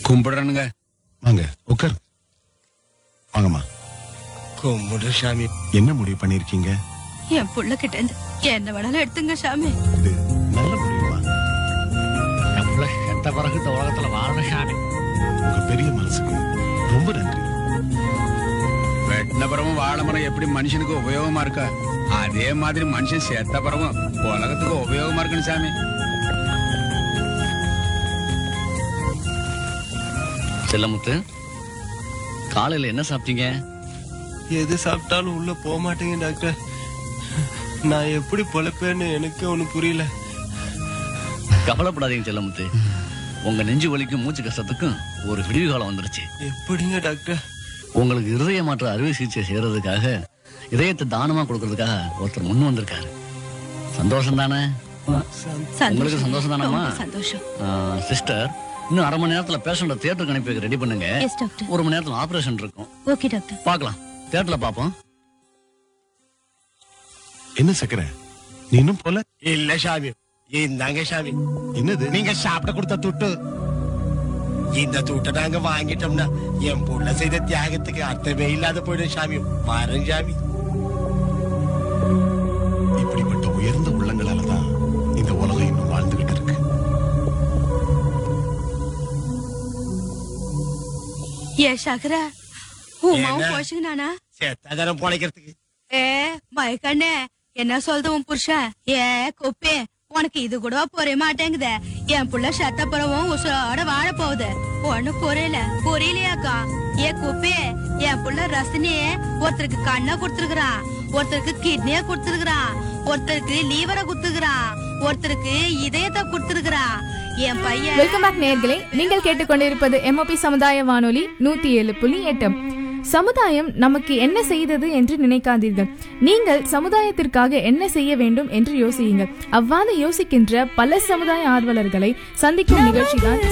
கும்பிடுறனுங்க. வாங்க உட்கார். வாங்கம்மா. கும்பிடு சாமி. என்ன முடிவு பண்ணிருக்கீங்க? என் புள்ள கிட்ட இருந்து என்ன வேணாலும் எடுத்துங்க சாமி. இது நல்ல முடிவுமா? என் பிள்ளை செத்த பிறகு இந்த உலகத்துல வாழணும் சாமி. உங்க பெரிய மனசுக்கு ரொம்ப நன்றி. வெட்டின பிறவும் வாழை மரம் எப்படி மனுஷனுக்கு உபயோகமா இருக்கா, அதே மாதிரி மனுஷன் செத்த பிறவும் உலகத்துக்கு உபயோகமா இருக்குன்னு சாமி. செல்லமுத்து, காலையில என்ன சாப்பிட்டீங்க? எது சாப்பிட்டாலும் உள்ள போக மாட்டேங்க டாக்டர். நான் எப்படி பொழைப்பேன்னு எனக்கு ஒன்னும் புரியல. கவலைப்படாதீங்க செல்லமுத்து, உங்க நெஞ்சு வலிக்கும் மூச்சு கஷ்டத்துக்கும் ஒரு விடிவு காலம் வந்துருச்சு. எப்படிங்க டாக்டர்? உங்களுக்கு இருதய மாற்ற அறுவை சிகிச்சை செய்யறதுக்காக, இதயத்தை தானமா கொடுக்கறதுக்காக ஒருத்தர் முன் வந்திருக்காரு. சந்தோஷம் தானே? உங்களுக்கு சந்தோஷம் தானம்மா? ரொம்ப சந்தோஷம். சிஸ்டர், இன்னும் அரை மணி நேரத்துல பேஷண்ட தியேட்டருக்கு அனுப்பி வைக்க ரெடி பண்ணுங்க. Yes doctor. ஒரு மணி நேரத்துல ஆபரேஷன் இருக்கும். Okay doctor. பார்க்கலாம், தியேட்டர்ல பாப்போம். என்ன சக்கரை, நீ இன்னும் போல? இல்ல சாமி, இந்தாங்க சாமி. என்னது? நீங்க சாப்பிட கொடுத்த துட்டு. இந்த துட்டை நாங்க வாங்கிட்டோம்னா என் புள்ள செய்த தியாகத்துக்கு அர்த்தமே இல்லாத போயிடும் சாமி. பாருங்க சாமி. இப்படிப்பட்ட உயர்ந்த உள்ளங்களாலதான் இந்த உலகம் இன்னும் வாழ்ந்துகிட்டு இருக்கு. ஏ சகரா, உமாவும் என்ன? போஷங்கனானா? செத்தாதாரம் பொழைக்கிறதுக்கு. ஏ மயக்கண்ணே, என்ன சொல்றது உன் புருஷன்? ஏ குப்பே, உனக்கு இது கூட புரிய மாட்டேங்குதே. என் புள்ள செத்த பிறவும் உசுரோட வாழ போகுது. ஒண்ணு புரியலையாக்கா? ஏ குப்பே, என் புள்ள ரசனிய ஒருத்தருக்கு கண்ணை கொடுத்துருக்கான், ஒருத்தருக்கு கிட்னிய கொடுத்துருக்கான், ஒருத்தருக்கு லீவரை கொடுத்துருக்கான், ஒருத்தருக்கு இதயத்தை கொடுத்துருக்கான். என் பையன். வெல்கம் பேக் நேயர்களே, நீங்கள் கேட்டுக்கொண்டிருப்பது MOP சமுதாய வானொலி 107.8. சமுதாயம் நமக்கு என்ன செய்தது என்று நினைக்காதீர்கள், நீங்கள் சமுதாயத்திற்காக என்ன செய்ய வேண்டும் என்று யோசியுங்கள். அவ்வாறு யோசிக்கின்ற பல சமுதாய ஆர்வலர்களை சந்திக்கும் நிகழ்ச்சிதான்